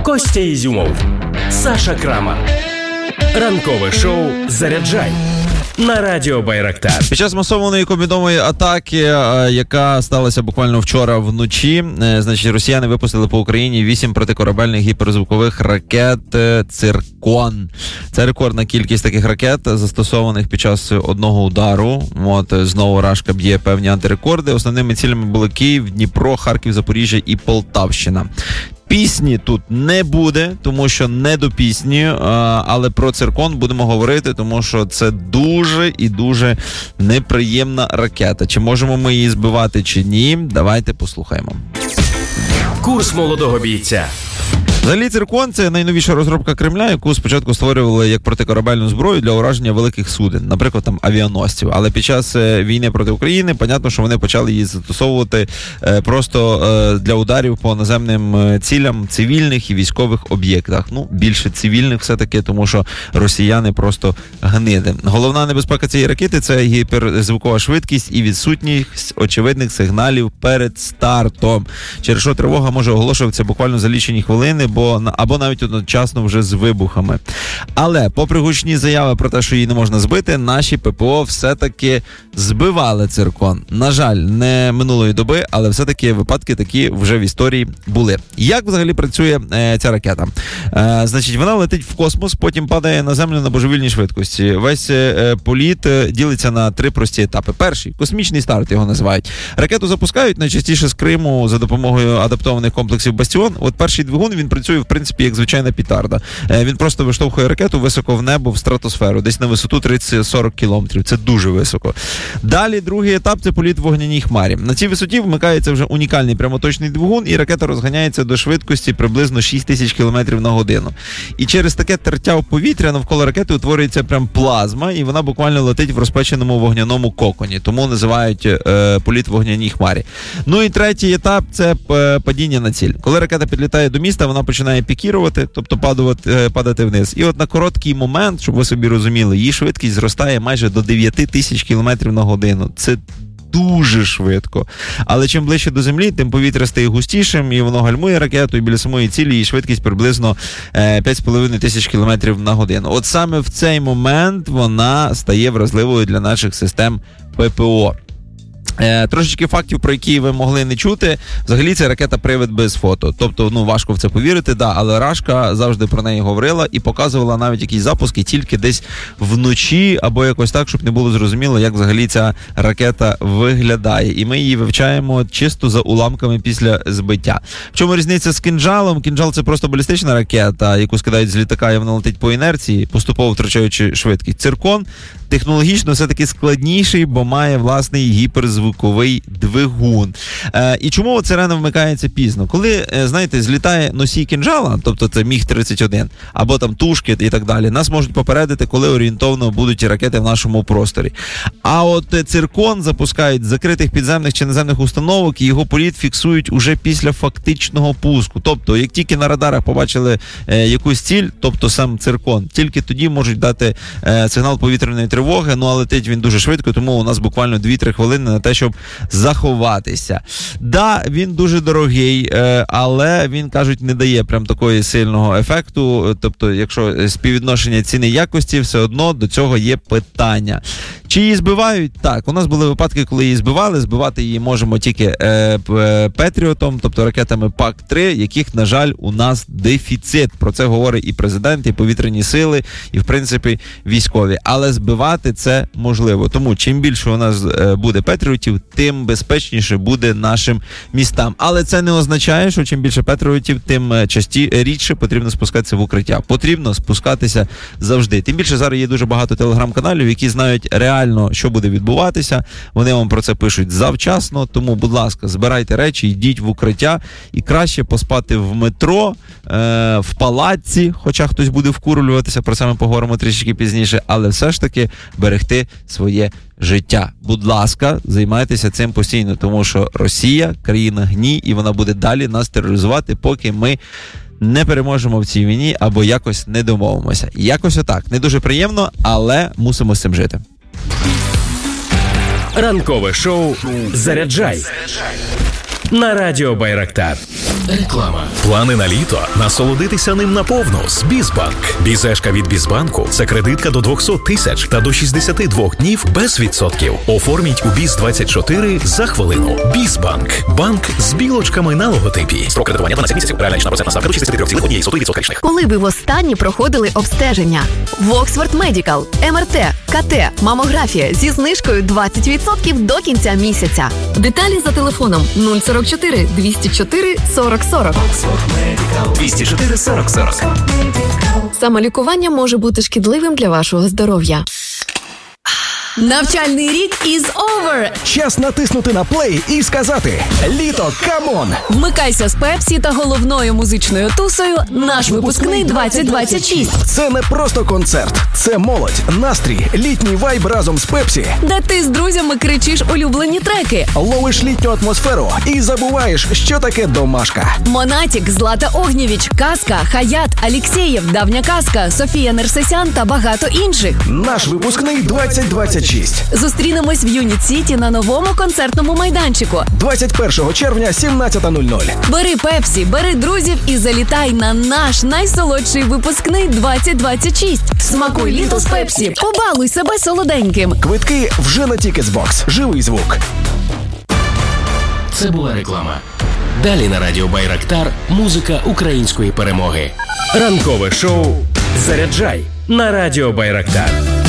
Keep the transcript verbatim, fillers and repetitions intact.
Костя Ізюмов, Саша Крамар. Ранкове шоу «Заряджай» на радіо Байрактар. Під час масованої комбінованої атаки, яка сталася буквально вчора вночі, значить, росіяни випустили по Україні вісім протикорабельних гіперзвукових ракет «Циркон». Це рекордна кількість таких ракет, застосованих під час одного удару. От, знову Рашка б'є певні антирекорди. Основними цілями були Київ, Дніпро, Харків, Запоріжжя і Полтавщина. Пісні тут не буде, тому що не до пісні, але про «Циркон» будемо говорити, тому що це дуже і дуже неприємна ракета. Чи можемо ми її збивати, чи ні? Давайте послухаємо. Курс молодого бійця. Взагалі, «Циркон» – це найновіша розробка Кремля, яку спочатку створювали як протикорабельну зброю для ураження великих суден, наприклад, там авіаносців. Але під час війни проти України, понятно, що вони почали її застосовувати е, просто е, для ударів по наземним цілям цивільних і військових об'єктах. Ну, більше цивільних все-таки, тому що росіяни просто гниди. Головна небезпека цієї ракети – це гіперзвукова швидкість і відсутність очевидних сигналів перед стартом, через що тривога може оголошуватися буквально за лічені хвилини, Бо, або навіть одночасно вже з вибухами. Але, попри гучні заяви про те, що її не можна збити, наші ППО все-таки збивали «Циркон». На жаль, не минулої доби, але все-таки випадки такі вже в історії були. Як взагалі працює е, ця ракета? Е, значить, вона летить в космос, потім падає на землю на божевільній швидкості. Весь е, політ е, ділиться на три прості етапи. Перший – космічний старт його називають. Ракету запускають найчастіше з Криму за допомогою адаптованих комплексів «Бастіон». От перший двигун, він працює, в принципі, як звичайна пітарда. Він просто виштовхує ракету високо в небо, в стратосферу, десь на висоту тридцять-сорок кілометрів. Це дуже високо. Далі, другий етап – це політ в вогняній хмарі. На цій висоті вмикається вже унікальний прямоточний двигун, і ракета розганяється до швидкості приблизно шість тисяч кілометрів на годину. І через таке тертя в повітря навколо ракети утворюється прям плазма, і вона буквально летить в розпеченому вогняному коконі. Тому називають е, політ в вогняній хмарі. Ну і третій етап – це падіння на ціль. Коли ракета підлітає до міста, вона починає пікірувати, тобто падати, падати вниз. І от на короткий момент, щоб ви собі розуміли, її швидкість зростає майже до дев'ять тисяч кілометрів на годину. Це дуже швидко. Але чим ближче до землі, тим повітря стає густішим, і воно гальмує ракету, і біля самої цілі її швидкість приблизно е, п'ять з половиною тисяч кілометрів на годину. От саме в цей момент вона стає вразливою для наших систем ППО. Е, трошечки фактів, про які ви могли не чути. Взагалі, це ракета-привид без фото. Тобто, ну, важко в це повірити, да, але Рашка завжди про неї говорила і показувала навіть якісь запуски тільки десь вночі, або якось так, щоб не було зрозуміло, як взагалі ця ракета виглядає. І ми її вивчаємо чисто за уламками після збиття. В чому різниця з «Кинджалом»? «Кинджал» – це просто балістична ракета, яку скидають з літака, і вона летить по інерції, поступово втрачаючи швидкість. «Циркон» технологічно все-таки складніший, бо має власний гіперзвуковий двигун. Е, і чому сирена вмикається пізно? Коли, е, знаєте, злітає носій «Кинджала», тобто це міг тридцять один, або там «Тушки» і так далі, нас можуть попередити, коли орієнтовно будуть ракети в нашому просторі. А от «Циркон» запускають з закритих підземних чи наземних установок, і його політ фіксують уже після фактичного пуску. Тобто, як тільки на радарах побачили е, якусь ціль, тобто сам «Циркон», тільки тоді можуть дати е, сигнал повітряної тривоги, ну а летить він дуже швидко, тому у нас буквально дві-три хвилини на те, щоб заховатися. Да, він дуже дорогий, але він, кажуть, не дає прям такої сильного ефекту, тобто, якщо співвідношення ціни якості, все одно до цього є питання. Чи її збивають? Так, у нас були випадки, коли її збивали, збивати її можемо тільки е, Петріотом, тобто ракетами пак три, яких, на жаль, у нас дефіцит. Про це говорить і президент, і повітряні сили, і, в принципі, військові. Але збивати це можливо. Тому, чим більше у нас е, буде Петріотів, тим безпечніше буде нашим містам. Але це не означає, що чим більше Петріотів, тим часті, рідше потрібно спускатися в укриття. Потрібно спускатися завжди. Тим більше зараз є дуже багато телеграм-каналів, які знають реально, що буде відбуватися. Вони вам про це пишуть завчасно, тому, будь ласка, збирайте речі, йдіть в укриття і краще поспати в метро, е, в палаці, хоча хтось буде вкурюватися, про це ми поговоримо трішки пізніше, але все ж таки берегти своє життя. Будь ласка, займайтеся цим постійно, тому що Росія – країна гній, і вона буде далі нас тероризувати, поки ми не переможемо в цій війні або якось не домовимося. Якось отак. Не дуже приємно, але мусимо з цим жити. Ранкове шоу «Заряджай» на радіо Байрактар. Реклама. Плани на літо? Насолодитися ним наповну з Бізбанк. Бізешка від Бізбанку – це кредитка до двісті тисяч та до шістдесят два днів без відсотків. Оформіть у Біз двадцять чотири за хвилину. Бізбанк. Банк з білочками на логотипі. Строк кредитування дванадцять місяців. Реальна річна процентна ставка до шістдесят три цілих одна сотих відсотка річних. Коли ви востаннє проходили обстеження? Воксфорд Медикал, ем ер те, ка те, мамографія зі знижкою двадцять відсотків до кінця місяця. Деталі за телефоном нуль сорок чотири двісті чотири сорок сорок. двісті чотири сорок сорок. Самолікування може бути шкідливим для вашого здоров'я. Навчальний рік is over! Час натиснути на плей і сказати «Літо, камон!». Вмикайся з Пепсі та головною музичною тусою «Наш випускний двадцять двадцять шість». Це не просто концерт, це молодь, настрій, літній вайб разом з Пепсі. Де ти з друзями кричиш улюблені треки. Ловиш літню атмосферу і забуваєш, що таке домашка. Монатік, Злата Огнєвіч, Казка, Хаят, Алєксєєв, Давня Казка, Софія Нерсесян та багато інших. Наш випускний двадцять двадцять шість. Зустрінемось в Юніт Сіті на новому концертному майданчику. двадцять першого червня, сімнадцята нуль нуль. Бери Пепсі, бери друзів і залітай на наш найсолодший випускний двадцять двадцять шість. Смакуй літо з Пепсі, побалуй себе солоденьким. Квитки вже на Тікетсбокс. Живий звук. Це була реклама. Далі на радіо Байрактар музика української перемоги. Ранкове шоу «Заряджай» на радіо Байрактар.